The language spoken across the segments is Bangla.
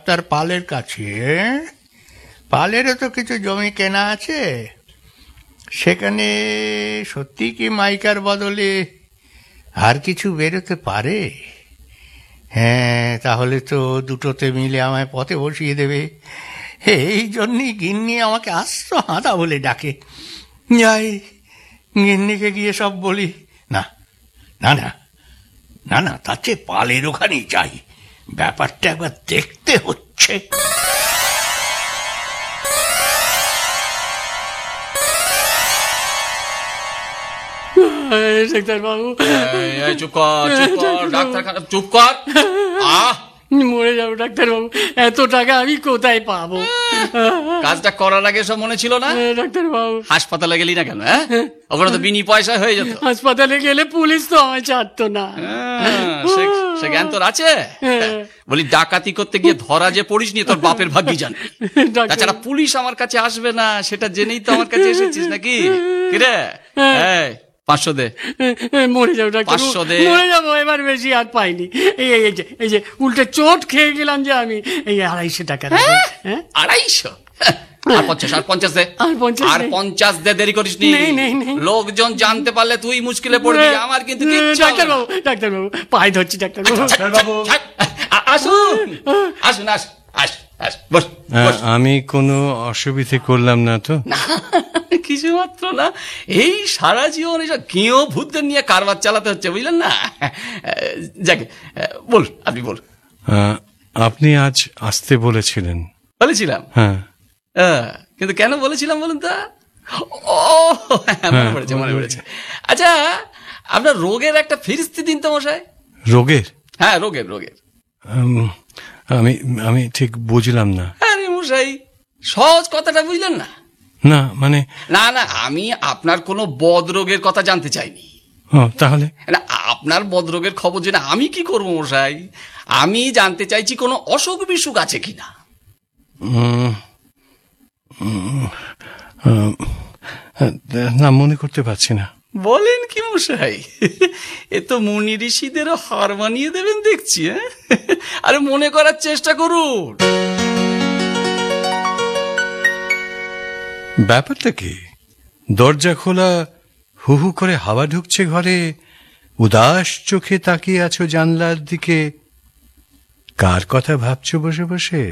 ডাক্তার পালের কাছে। পালেরও তো কিছু জমি কেনা আছে, সেখানে সত্যি কি মাইকার বদলে আর কিছু বেরোতে পারে? হ্যাঁ, তাহলে তো দুটোতে মিলে আমায় পথে বসিয়ে দেবে। এই জন্যই গিন্নি আমাকে আস্ত হাঁদা বলে ডাকে। যাই, গিন্নিকে গিয়ে সব বলি। না না না না না, তার চেয়ে পালের ওখানেই যাই, ব্যাপারটা একবার দেখতে হচ্ছে। ডাক্তারবাবু, চুপ কর, চুপ কর, ডাক্তারখানা চুপ কর। মরে যাবো ডাক্তারবাবু, এত টাকা আমি কোথায় পাবো? কাজটা করার আগে সব মনে ছিল না? ডাক্তারবাবু, হাসপাতালে গেলি না কেন? হ্যাঁ, ওখানে তো বিনি পয়সা হয়ে যেত। হাসপাতালে গেলে পুলিশ তো আমায় ছাড়তো না। সে জ্ঞান তোর আছে? বলি, ডাকাতি করতে গিয়ে ধরা যে পড়িস নি, তোর বাপের ভাগ্যি জানে। তাছাড়া পুলিশ আমার কাছে আসবে না সেটা জেনেই তো আমার কাছে এসেছিস নাকি? কিরে, 500 দে। মরে যাবো ডাক্তার, 500 দে। মরে যাবো, এবার বেশি আর পাইনি। এই যে উল্টে চোট খেয়ে গেলাম যে আমি। এই 250 টাকা। 250? আর 50 দে। আর 50 দে, দেরি করিস নি। লোকজন জানতে পারলে তুই মুশকিলে পড়বি। আমার কিন্তু ডাক্তারবাবু, ডাক্তারবাবু পায়ে ধরছি ডাক্তারবাবু। আসুন আসুন, আমি কোনো অসুবিধে করলাম না তো? কিছু মাত্র না। এই সারা জীবন এইসব গেঁয়ো ভূতদের নিয়ে কারবার চালাতে হচ্ছে, বুঝলেন না? যাকে বল, আপনি বল। আপনি আজ আসতে বলেছিলেন। বলেছিলাম? হ্যাঁ। কিন্তু কেন বলেছিলাম বলুন তো? ও মনে পড়েছে। আচ্ছা, আপনার রোগের একটা ফিরিস্তি দিন তো মশাই। রোগের? হ্যাঁ, রোগের। আমি ঠিক বুঝলাম না। আরে মশাই, সহজ কথাটা বুঝলেন না? না মানে? না, আমি আপনার কোনো বদ রোগের কথা জানতে চাইনি। তাহলে? না, আপনার বদ রোগের খবর জেনে আমি কি করবো মশাই? আমি জানতে চাইছি কোনো অসুখ বিসুখ আছে কিনা। না, মনে করতে পারছি না। বলেন কি মশাই? এ তো মুনি ঋষিদেরও হার মানিয়ে দেবেন দেখছি। আরে মনে করার চেষ্টা করুন। ব্যাপারটা কি? দরজা খোলা, হু হু করে হাওয়া ঢুকছে ঘরে, উদাস চোখে তাকিয়ে আছো জানলার দিকে। কার কথা ভাবছো বসে বসে?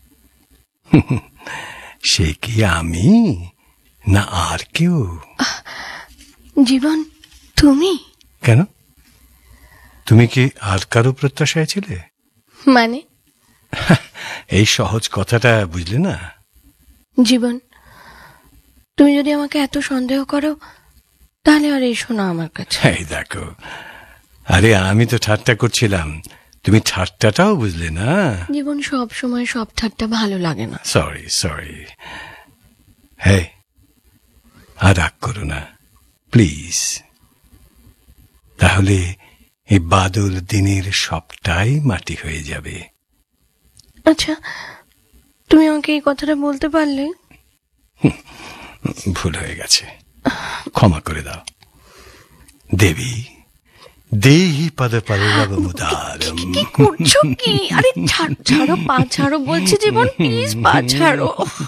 সে কি আমি, না আর কেউ? জীবন, তুমি? কেন, তুমি কি আর কারো প্রত্যাশায় ছিলে? মানে? এই সহজ কথাটা বুঝলে না? জীবন, তুমি যদি আমাকে এত সন্দেহ করো, তাহলে আর এসো না আমার কাছে। এই দেখো, আরে আমি তো ঠাট্টা করছিলাম, তুমি ঠাট্টাটাও বুঝলে না। জীবন, সব সময় সব ঠাট্টা ভালো লাগে না। সরি। হ্যাঁ, আর রাগ করো না প্লিজ। তাহলে এই বাদল দিনের সবটাই মাটি হয়ে যাবে। আচ্ছা, তুমি আমাকে এই কথাটা বলতে পারলে? ভুল হয়ে গেছে, ক্ষমা করে দাও। দেবী দেহি পদ পল্লবমুদারম। কি করছো কি? আরে ছাড়ো, পা ছাড়ো বলছি। জীবন, প্লিজ পা ছাড়ো।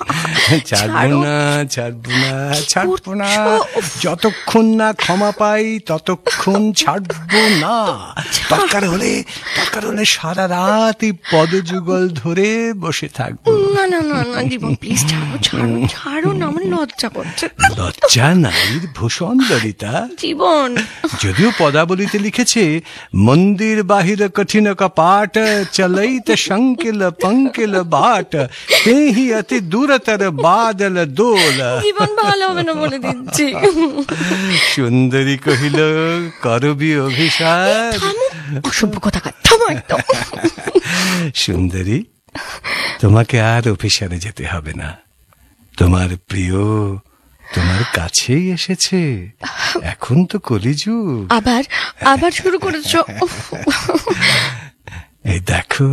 ছাড়বো না। যতক্ষণ না ক্ষমা পাই ততক্ষণ ছাড়বো না। দরকার হলে সারা রাত এই পদযুগল ধরে বসে থাকবো। না জীবন, প্লিজ ছাড়ো না, আমার লজ্জা করছে। লজ্জা নারীর ভূষণ ললিতা। জীবন, যদিও পদাবলিতে লিখেছে, মন্দির বাহির কঠিন কপাট, চলইত শঙ্কিল পঙ্কিল বাট, তেহি অতি দূরতর বাদল দোল। জীবন, ভালো হবে না বলে দিচ্ছি। সুন্দরী কহিল, করবি অভিশাপ? অসভ্য কথা, থামো একদম। সুন্দরী, তোমাকে আর অফিসারে যেতে হবে না। তোমার প্রিয় তোমার কাছেই এসেছে। এখন তো কলিযুগ। আবার শুরু করেছো। এই দেখো,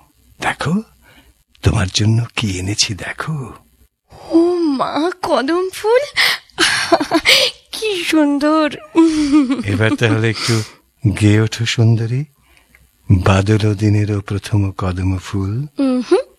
তোমার জন্য কি এনেছি দেখো। ও মা, কদম ফুল, কি সুন্দর। এবার তাহলে একটু গেয়ে ওঠো সুন্দরী, বাদল দিনেরও প্রথম কদম ফুল।